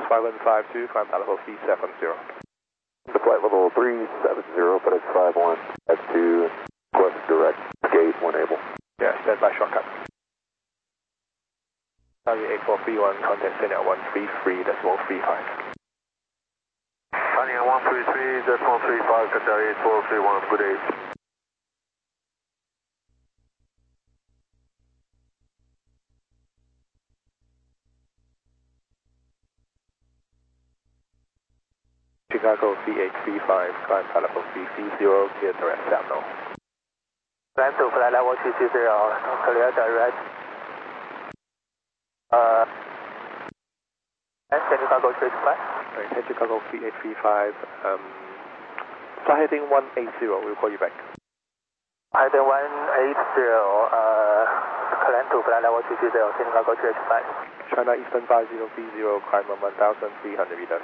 5152, climb flight level 370. The flight level 370, FedEx 51, F2, request direct, gate 1 able. Yeah, standby shortcut. Charlie 8431, contact Senior 133.35. Senior 133.35, Qatar 8431, good day. Chicago 3835, climb flight level 330, clear direct Seminole. Climb to flight level 330, clear direct. And Chicago 325. Right, Chicago 3835, flight heading 180, we'll call you back. Heading 180, climb to flight level 330, Chicago 325. China Eastern 5030, climb 1,300 meters.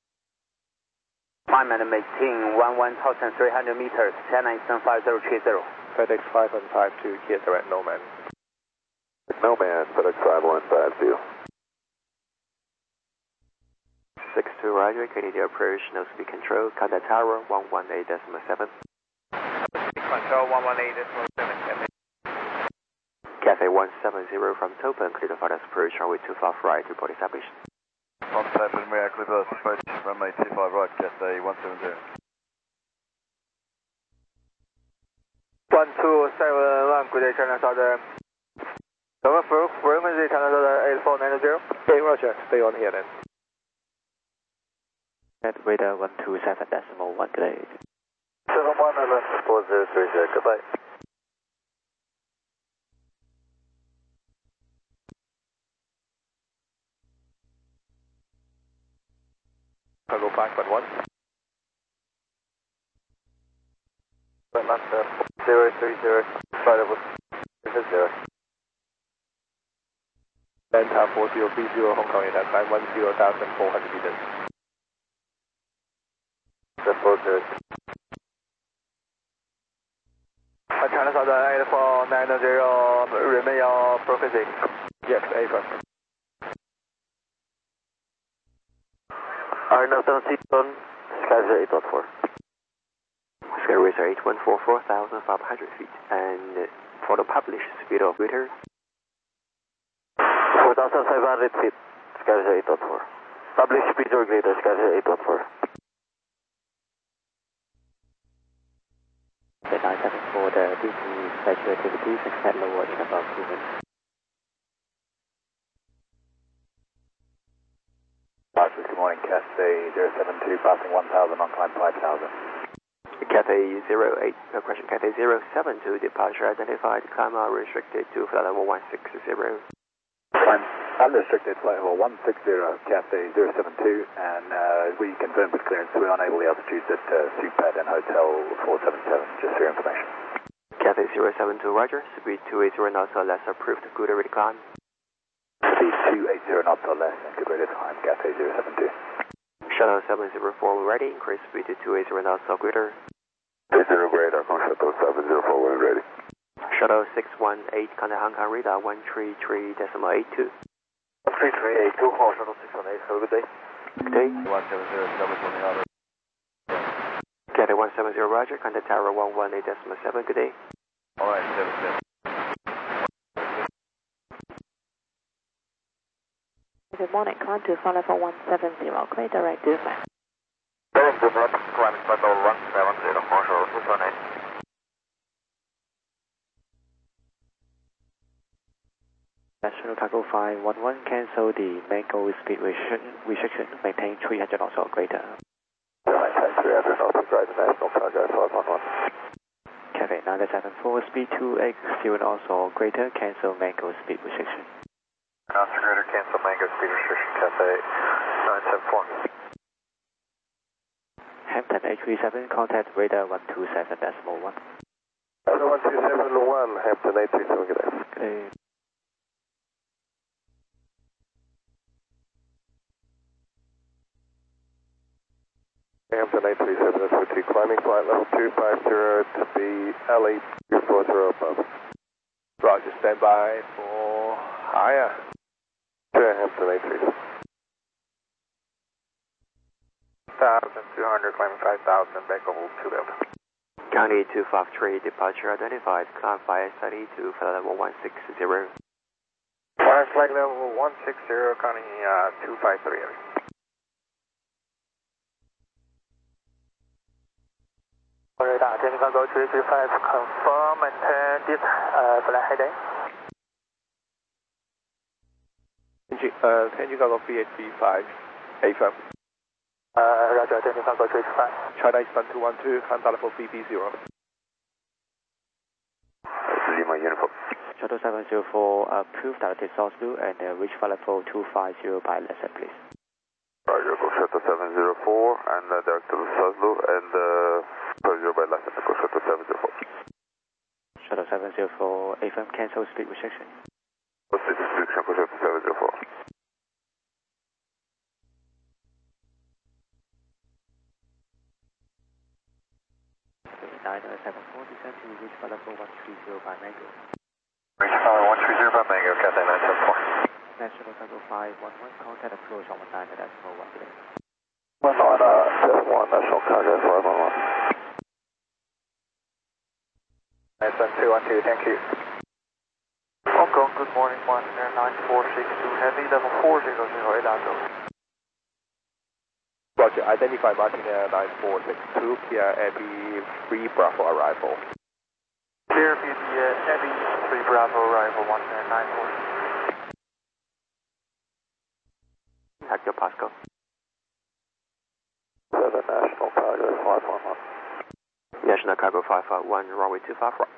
Climb and maintain 1,300 meters, China Eastern 5030. FedEx 5152, clear direct Nomad. Nomad, FedEx 5152. 62 Roger, Canadian approach, no speed control, contact tower 118.7. Control 118.7. Cathay 170 from Topin, clear to flight approach, runway 25 right, report established. On 7, we are clear for approach, runway 25 right, Cathay 170. 1271, good day, China Southern. Frequency China Southern 8490. Okay, Roger, stay on here then. At radar 127.1, good day. 714030, goodbye. Chicago 511. Master 030, flight level 0. Delta 4030, Hong Kong Air, climb 10,400 meters. The 40. China Southern 8490, remain your frequency. Yes, Ava. Arnold Seaton, Skyzer 8.4. Skyways are 8144,500 feet, and for the published speed of greater 4,500 feet, Skyzer 8.4. Published speed or greater, Skyzer 8.4. The 974, the Disney special activities expect lower in about 2 minutes. Good morning, Cathay 072, passing 1,000 on climb 5,000. Cathay 08, question Cathay 072, departure identified, climb restricted to flight level 160. Climb unrestricted flight level 160, Cathay 072, and we confirmed with clearance we're unable the altitudes at SUPAD and Hotel 477, just for your information. Cathay 072, Roger, speed 280 knots or less approved, good ready climb. Speed 280 knots or less and good rate of climb, Cathay 072. Shuttle 704 ready, increase speed to 280 knots or greater. 80 radar, Shuttle 704, we're ready. Shuttle 618, contact Hong Kong radar 133.82. 13382, call Shuttle 618, have a good day. Good day. 170, double on the other. Cathay 170, Roger, contact tower 118.7, good day. Alright, 77. Good morning, climb to flight level 170, clear direct Dumac. Direct Dumac, climbing flight level 170, Marshall 618. National Cargo 511, cancel the mango speed restriction, maintain 300 knots or greater. Maintain 300 knots or greater, National Cargo 511. Cathay 974, speed 280 knots or greater, cancel mango speed restriction. Knots or greater, cancel mango speed restriction, Cathay 974. Hampton A37, contact radar 127.1. Radar 127.1, Hampton A37, good day. Okay. Hampton A37, climbing flight level 250 to be LE 240 above. Roger, stand by for higher. Hampton A37. 5,200, climbing 5,000, back over to Delta. County 253, departure identified, climb via SID to flight level 160. Flight level 160, county 253. Radar, Technical Cargo 335, confirm and turn this flight heading. Technical Cargo 3835, AFM. Roger, Technical Cargo 335. China Eastern 212, climb flight level VP0. Lima Uniform. Shuttle 704, approved directed source blue and reach flight level 250 by lesson, please. Roger, go Shuttle 704 and direct to Soslo and 0 by lesson, go Shuttle 704. Shuttle 704, AFM cancel speed restriction. Speed restriction for Shuttle 704. Niner 74, descend to reach flight level 130 by Mango. Reach flight 130 by Mango, Cathay 974. National Cargo 511, contact approach on 19 decimal 1 today. 1 National Cargo 511. Eastern 212, thank you. Hong Kong, good morning, Air 9462, heavy level 400, Elato. Roger, identify Martin Air 9462, Kia Abbey 3 Bravo arrival. Clear BD Abbey 3 Bravo arrival, Air 9462. Hector Pascal. 7 National Cargo 511. National Cargo 551, runway 25 right.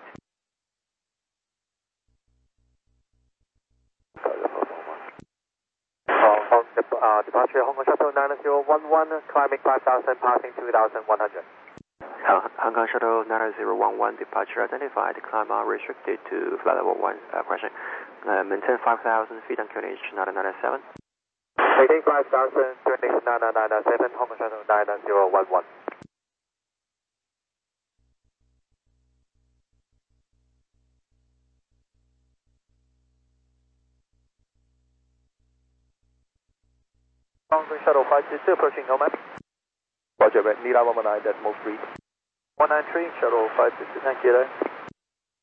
Departure Hong Kong Shuttle 9011, climbing 5,000, passing 2,100. Hong Kong Shuttle 9011, departure identified, climb restricted to flight level 1, correction. Maintain 5,000 feet on QNH 997. Maintain 5,000, QNH 997, Hong Kong Shuttle 9011. Hong Kong Shuttle 522 approaching Nomad. Roger, Nila 119.3. 193, Shuttle 522, thank you.